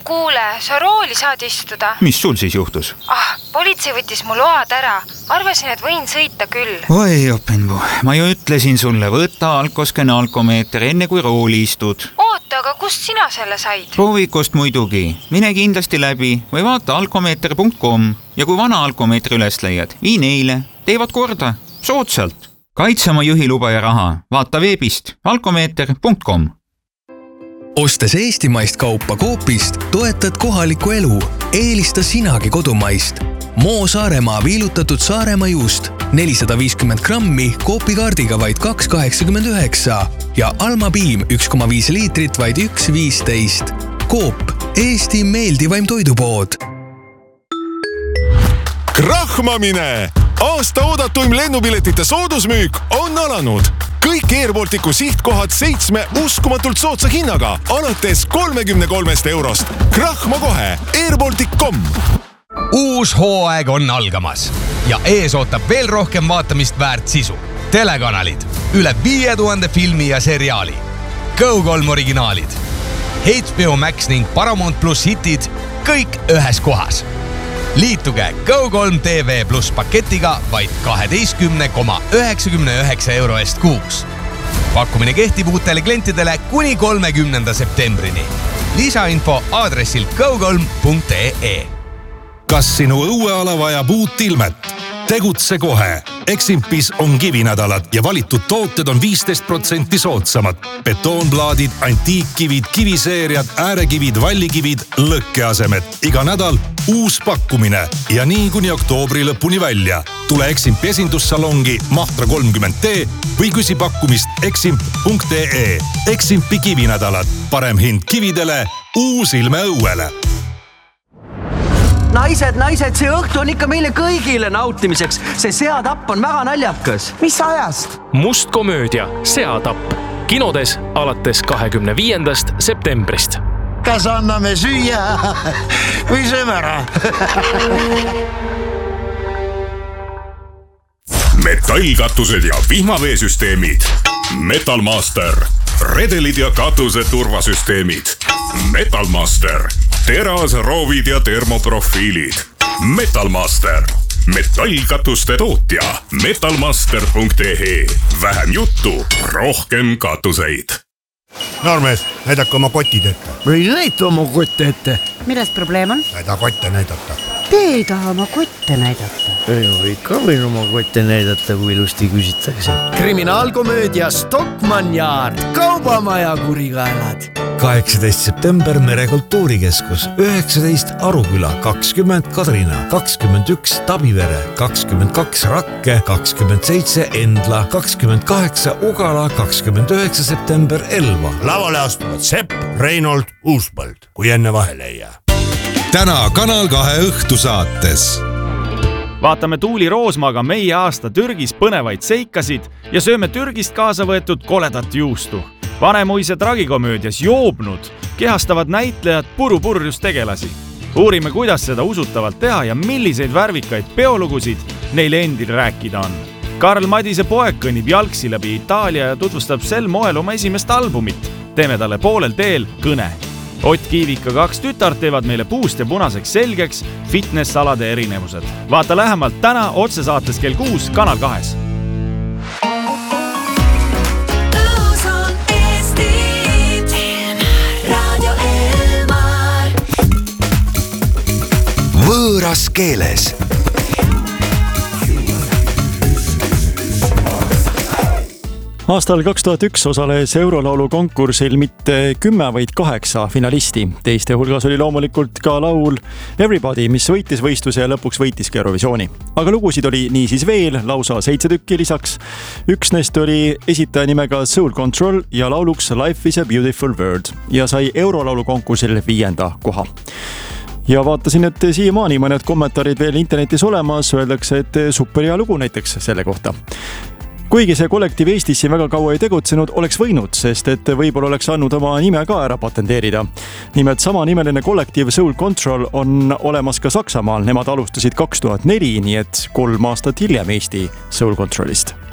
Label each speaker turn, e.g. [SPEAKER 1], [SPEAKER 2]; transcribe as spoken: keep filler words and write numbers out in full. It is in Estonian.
[SPEAKER 1] kuule, sa rooli saad istuda.
[SPEAKER 2] Mis sul siis juhtus?
[SPEAKER 1] Ah, politsei võttis mu load ära. Arvasin, et võin sõita küll.
[SPEAKER 2] Oi, Openvu, ma ju ütlesin sulle, võtta alkosken alkomeeter enne kui rooli istud.
[SPEAKER 1] Oota, aga kust sina selle said?
[SPEAKER 2] Proovikust muidugi. Mine kindlasti läbi või vaata alkomeeter punkt com ja kui vana alkomeetri üles leiad, vii neile. Teevad korda. Soodsalt. Kaitse oma juhiluba ja raha. Vaata veebist alkomeeter punkt com.
[SPEAKER 3] Ostes eestimaist kaupa Coopist, toetad kohalikku elu. Eelista sinagi kodumaist. Moo Saaremaa viilutatud Saaremaa juust nelisada viiskümmend grammi Coopi kaardiga vaid kaks kaheksakümmend üheksa ja Alma Piim üks koma viis liitrit vaid üks viisteist. Coop, Eesti meeldivaim toidupood.
[SPEAKER 4] Krahmamine! Aasta oodatuim lennupiletite soodusmüük on alanud. Kõik Air Balticu sihtkohad seitsme uskumatult soodsa hinnaga alates kolmekümne kolmest eurost. Krahma kohe air baltic punkt com.
[SPEAKER 5] Uus hooaeg on algamas ja ees ootab veel rohkem vaatamist väärt sisu. Telekanalid, üle viie tuhande filmi ja seriaali, Go kolm originaalid, H B O Max ning Paramount Plus hitid, kõik ühes kohas. Liituge Go kolm T V Plus paketiga vaid kaheteistkümne koma üheksakümne üheksa euro eest kuus. Pakkumine kehtib uutele klientidele kuni kolmekümnenda septembrini. Lisainfo aadressil go kolm punkt ee.
[SPEAKER 6] Kas sinu õueala vajab uut ilmet? Tegutse kohe. Eximpis on kivinädalad ja valitud tooted on viisteist protsenti soodsamad. Betoonplaadid, antiikkivid, kiviseeriad, äärekivid, vallikivid, lõkkeasemed. Iga nädal uus pakkumine ja nii kuni oktoobri lõpuni välja. Tule Eximpi esindussalongi Mahtra kolmkümmend T või küsi pakkumist eximp punkt ee. Eximpi kivinädalad. Parem hind kividele, uus ilme õuele.
[SPEAKER 7] Naised, naised, see õhtu on ikka meile kõigile nautimiseks. See seatapp on väga naljakas.
[SPEAKER 8] Mis ajast?
[SPEAKER 9] Must komöödia Seatapp. Kinodes alates kahekümne viiendast septembrist.
[SPEAKER 8] Kas anname süüa või sööme ära?
[SPEAKER 10] Metallkatused ja vihmaveesüsteemid. Metalmaster. Redelid ja katuse turvasüsteemid. Metalmaster. Teras, roovid ja termoprofiilid. Metalmaster. Metallkatuste tootja. metalmaster punkt ee. Vähem juttu, rohkem katuseid.
[SPEAKER 11] Noormees, näidake oma kotid ette.
[SPEAKER 8] Või näita oma kotte ette.
[SPEAKER 12] Milles probleem on?
[SPEAKER 11] Näida kotte näidata.
[SPEAKER 12] Te ei taha oma kotte näidata.
[SPEAKER 8] Ei, ikka võin oma kotte näidata, kui ilusti küsitakse. Kriminaalkomöödia Stockmann Yard. Kaubamaja kurikaelad.
[SPEAKER 13] kaheksateist september Merekultuurikeskus, üheksateist Aruküla, kakskümmend Kadrina, kakskümmend üks Tabivere, kakskümmend kaks Rakke, kakskümmend seitse Endla, kakskümmend kaheksa Ugala, kakskümmend üheksa september Elva.
[SPEAKER 11] Lavale astuvad Sepp, Reinhold, Uuspõld, kui enne vahele ei jää.
[SPEAKER 6] Täna Kanal kahe õhtusaates.
[SPEAKER 14] Vaatame Tuuli Roosmaga meie aasta Türgis põnevaid seikasid ja sööme Türgist kaasa võetud koledat juustu. Vanemuise tragikomöödias Joobnud kehastavad näitlejad purupurjus tegelasi. Uurime, kuidas seda usutavalt teha ja milliseid värvikaid peolugusid neile endil rääkida on. Karl Madise poeg kõnnib jalgsi läbi Itaalia ja tutvustab sel moel oma esimest albumit. Teeme talle poolel teel kõne. Ott Kiivika kaks tütart teevad meile puust ja punaseks selgeks fitness-alade erinevused. Vaata lähemalt täna otsesaates kell kuus Kanal kahes.
[SPEAKER 3] Võõras keeles.
[SPEAKER 15] Aastal kaks tuhat üks osales Eurolaulu konkursil mitte kümme, vaid kaheksa finalisti. Teiste hulgas oli loomulikult ka laul Everybody, mis võitis võistluse ja lõpuks võitis ka Eurovisiooni. Aga lugusid oli niisiis veel, lausa seitse tükki lisaks. Üks neist oli esitaja nimega Soul Control ja lauluks Life is a Beautiful World ja sai Eurolaulu konkursil viienda koha. Ja vaatasin, et siiamaani mõned kommentaarid veel internetis olemas, öeldakse, et super hea lugu näiteks selle kohta. Kuigi see kollektiiv Eestis siin väga kaua ei tegutsenud, oleks võinud, sest et võib-olla oleks andnud oma nime ka ära patenteerida. Nimelt sama nimeline kollektiiv Soul Control on olemas ka Saksamaal. Nemad alustasid kaks tuhat neli, nii et kolm aastat hiljem Eesti Soul Controlist.